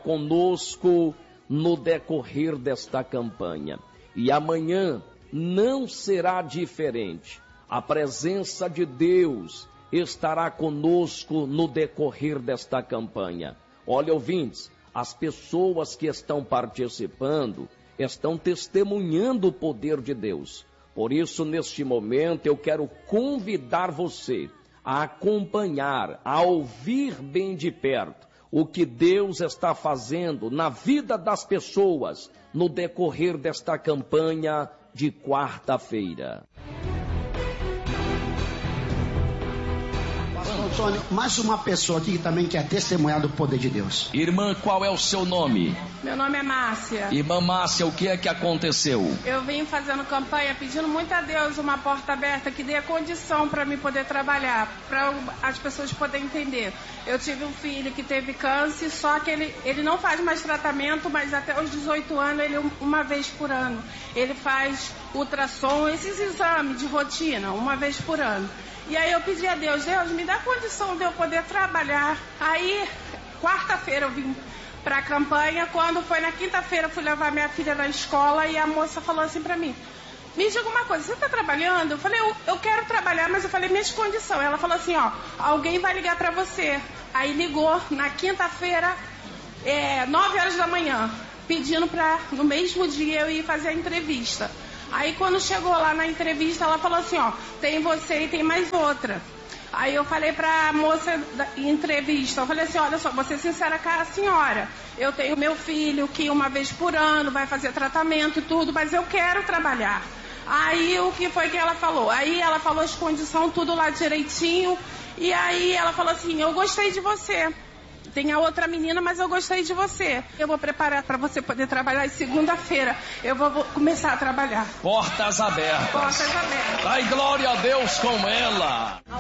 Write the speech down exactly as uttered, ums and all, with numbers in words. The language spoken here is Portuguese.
conosco no decorrer desta campanha. E amanhã não será diferente. A presença de Deus estará conosco no decorrer desta campanha. Olha, ouvintes, as pessoas que estão participando estão testemunhando o poder de Deus. Por isso, neste momento, eu quero convidar você a acompanhar, a ouvir bem de perto o que Deus está fazendo na vida das pessoas no decorrer desta campanha de quarta-feira. Antônio, mais uma pessoa aqui que também quer testemunhar do poder de Deus. Irmã, qual é o seu nome? Meu nome é Márcia. Irmã Márcia, o que é que aconteceu? Eu vim fazendo campanha pedindo muito a Deus uma porta aberta que dê condição para mim poder trabalhar, para as pessoas poderem entender. Eu tive um filho que teve câncer, só que ele, ele não faz mais tratamento, mas até os dezoito anos, ele uma vez por ano. Ele faz ultrassom, esses exames de rotina, uma vez por ano. E aí eu pedi a Deus, Deus, me dá condição de eu poder trabalhar. Aí, quarta-feira eu vim pra campanha, quando foi na quinta-feira eu fui levar minha filha na escola e a moça falou assim pra mim, me diga uma coisa, você tá trabalhando? Eu falei, eu, eu quero trabalhar, mas eu falei, minhas condições. Ela falou assim, ó, alguém vai ligar pra você. Aí ligou na quinta-feira, é, nove horas da manhã, pedindo pra, no mesmo dia, eu ir fazer a entrevista. Aí quando chegou lá na entrevista, ela falou assim, ó, tem você e tem mais outra. Aí eu falei pra moça da entrevista, eu falei assim, olha só, vou ser sincera com a senhora. Eu tenho meu filho que uma vez por ano vai fazer tratamento e tudo, mas eu quero trabalhar. Aí o que foi que ela falou? Aí ela falou as condições, tudo lá direitinho. E aí ela falou assim, eu gostei de você. Tem a outra menina, mas eu gostei de você. Eu vou preparar para você poder trabalhar e segunda-feira eu vou, vou começar a trabalhar. Portas abertas. Portas abertas. Dai glória a Deus com ela.